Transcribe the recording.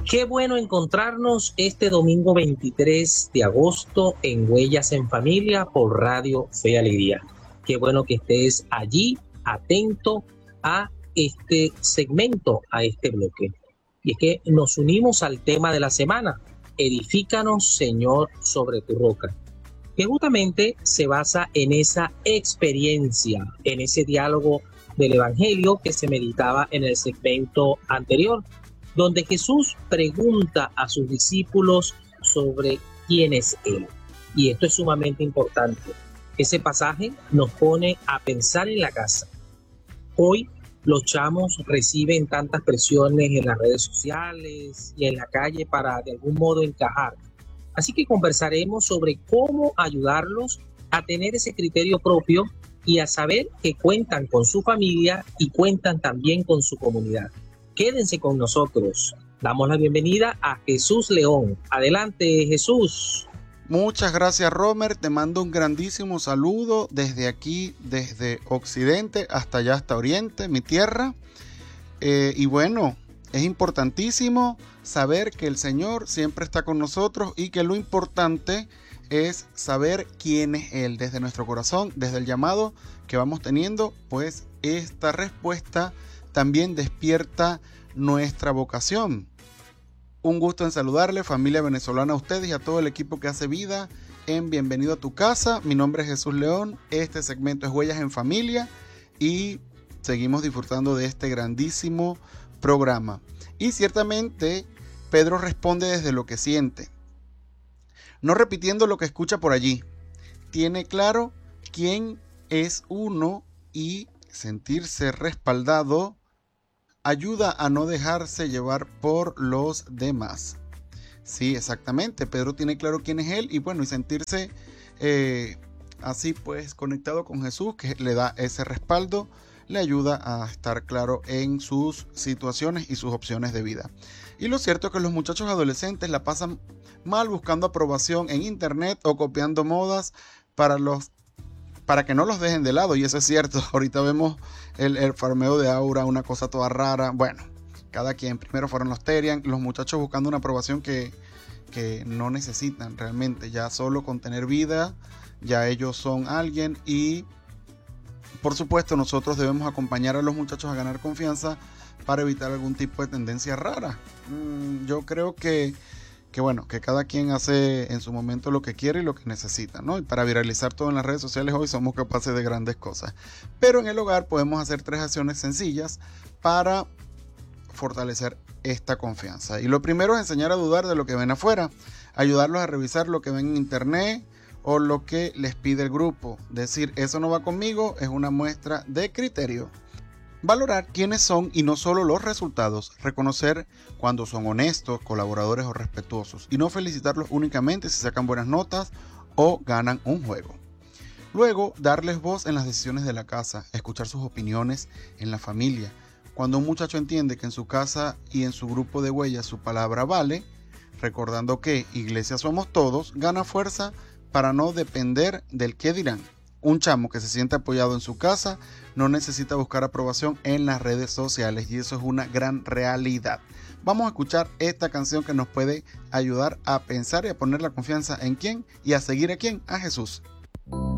Qué bueno encontrarnos este domingo 23 de agosto en Huellas en Familia por Radio Fe y Alegría. Qué bueno que estés allí, atento a este segmento, a este bloque. Y es que nos unimos al tema de la semana, Edifícanos, Señor, sobre tu roca, que justamente se basa en esa experiencia, en ese diálogo del Evangelio que se meditaba en el segmento anterior, donde Jesús pregunta a sus discípulos sobre quién es Él. Y esto es sumamente importante. Ese pasaje nos pone a pensar en la casa. Hoy los chamos reciben tantas presiones en las redes sociales y en la calle para de algún modo encajar. Así que conversaremos sobre cómo ayudarlos a tener ese criterio propio y a saber que cuentan con su familia y cuentan también con su comunidad. Quédense con nosotros. Damos la bienvenida a Jesús León. Adelante, Jesús. Muchas gracias, Romer. Te mando un grandísimo saludo desde aquí, desde Occidente hasta allá, hasta Oriente, mi tierra. Y bueno, es importantísimo saber que el Señor siempre está con nosotros y que lo importante es saber quién es Él desde nuestro corazón, desde el llamado que vamos teniendo, pues esta respuesta también despierta nuestra vocación. Un gusto en saludarle, familia venezolana, a ustedes y a todo el equipo que hace vida en Bienvenido a tu casa. Mi nombre es Jesús León, este segmento es Huellas en Familia y seguimos disfrutando de este grandísimo programa. Y ciertamente Pedro responde desde lo que siente, no repitiendo lo que escucha por allí. Tiene claro quién es uno y sentirse respaldado ayuda a no dejarse llevar por los demás. Sí, exactamente. Pedro tiene claro quién es él y bueno, y sentirse así pues conectado con Jesús, que le da ese respaldo, le ayuda a estar claro en sus situaciones y sus opciones de vida. Y lo cierto es que los muchachos adolescentes la pasan mal buscando aprobación en internet o copiando modas para que no los dejen de lado, y eso es cierto. Ahorita vemos el farmeo de aura, una cosa toda rara. Bueno, cada quien. Primero fueron los Terian, los muchachos buscando una aprobación que no necesitan realmente. Ya solo con tener vida, ya ellos son alguien. Y por supuesto nosotros debemos acompañar a los muchachos a ganar confianza para evitar algún tipo de tendencia rara. Yo creo que bueno, que cada quien hace en su momento lo que quiere y lo que necesita, ¿no? Y para viralizar todo en las redes sociales hoy somos capaces de grandes cosas. Pero en el hogar podemos hacer 3 acciones sencillas para fortalecer esta confianza. Y lo primero es enseñar a dudar de lo que ven afuera, ayudarlos a revisar lo que ven en internet o lo que les pide el grupo. Decir, eso no va conmigo, es una muestra de criterio. Valorar quiénes son y no solo los resultados, reconocer cuando son honestos, colaboradores o respetuosos y no felicitarlos únicamente si sacan buenas notas o ganan un juego. Luego, darles voz en las decisiones de la casa, escuchar sus opiniones en la familia. Cuando un muchacho entiende que en su casa y en su grupo de huellas su palabra vale, recordando que iglesia somos todos, gana fuerza para no depender del qué dirán. Un chamo que se siente apoyado en su casa no necesita buscar aprobación en las redes sociales y eso es una gran realidad. Vamos a escuchar esta canción que nos puede ayudar a pensar y a poner la confianza en quién y a seguir a quién, a Jesús.